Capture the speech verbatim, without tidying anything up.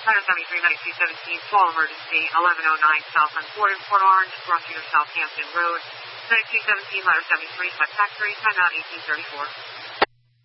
Letter seventy-three ninety-two seventeen, small emergency, eleven oh nine South Unford in Port Orange, Brushing of Southampton Road. ninety-two seventeen, letter seventy-three, West Factory, timeout eighteen thirty-four.